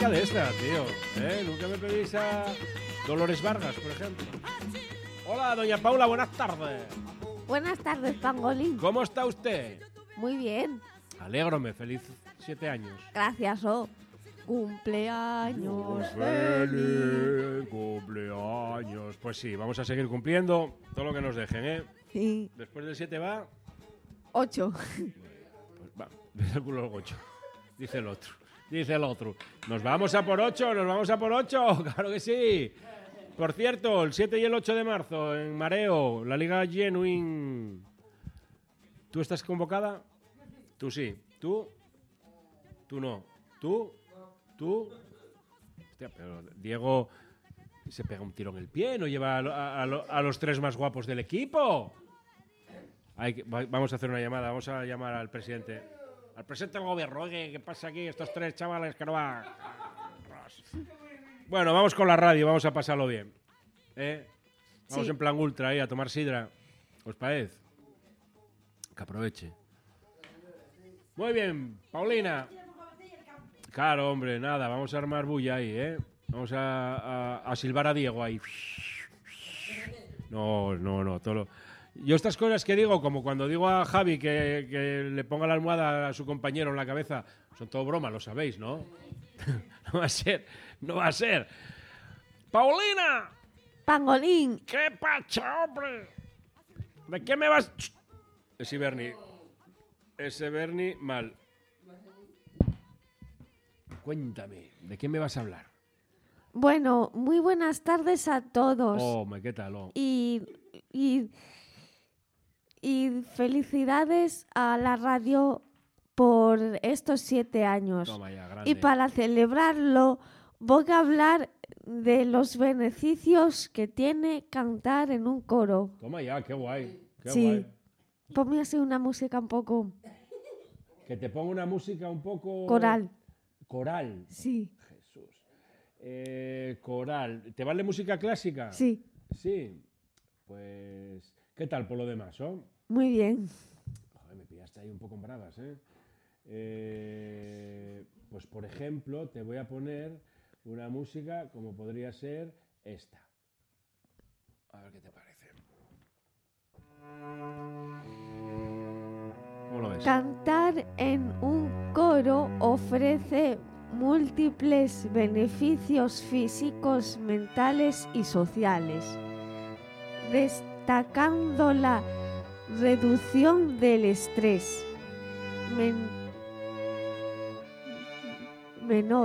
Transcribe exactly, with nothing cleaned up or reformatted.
música de esta, tío. ¿Eh? Nunca me pedís a Dolores Vargas, por ejemplo. Hola, doña Paula, buenas tardes. Buenas tardes, Pangolín. ¿Cómo está usted? Muy bien. Alégrome, feliz siete años. Gracias, oh. Cumpleaños feliz, cumpleaños. Pues sí, vamos a seguir cumpliendo todo lo que nos dejen, ¿eh? Sí. Después del siete va... Ocho. Pues va, desde el culo el gocho. Dice el otro. Dice el otro. ¿Nos vamos a por ocho? ¿Nos vamos a por ocho? ¡Claro que sí! Por cierto, el siete y el ocho de marzo en Mareo, la Liga Genuine. ¿Tú estás convocada? Tú sí. ¿Tú? ¿Tú no? ¿Tú? ¿Tú? Hostia, pero Diego se pega un tiro en el pie, ¿no lleva a, a, a los tres más guapos del equipo? Hay que, vamos a hacer una llamada, vamos a llamar al presidente. Al presidente del gobierno. Oye, ¿qué pasa aquí? Estos tres chavales que no van. Bueno, vamos con la radio, vamos a pasarlo bien. ¿Eh? Vamos sí. En plan ultra ahí a tomar sidra. ¿Os parece? Que aproveche. Muy bien, Paulina. Claro, hombre, nada, vamos a armar bulla ahí, ¿eh? Vamos a, a, a silbar a Diego ahí. No, no, no, todo lo... Yo estas cosas que digo, como cuando digo a Javi que, que le ponga la almohada a su compañero en la cabeza, son todo broma, lo sabéis, ¿no? No va a ser, no va a ser. ¡Paulina! ¡Pangolín! ¿Qué pacha, hombre? ¿De qué me vas...? Ese Bernie. Ese Bernie, mal. Cuéntame, ¿de qué me vas a hablar? Bueno, muy buenas tardes a todos. Oh, ¿qué tal? Oh. Y... y Y felicidades a la radio por estos siete años. Toma ya, grande. Y para celebrarlo voy a hablar de los beneficios que tiene cantar en un coro. Toma ya, qué guay. Qué sí. guay. Ponme así una música un poco... Que te ponga una música un poco... Coral. Coral. Sí. Jesús. Eh, coral. ¿Te vale música clásica? Sí. Sí. Pues... ¿Qué tal por lo demás, oh? Muy bien. Joder, me pillaste ahí un poco en bravas, ¿eh? ¿eh? Pues, por ejemplo, te voy a poner una música como podría ser esta. A ver qué te parece. ¿Cómo lo ves? Cantar en un coro ofrece múltiples beneficios físicos, mentales y sociales. Destacando la reducción del estrés men- menor.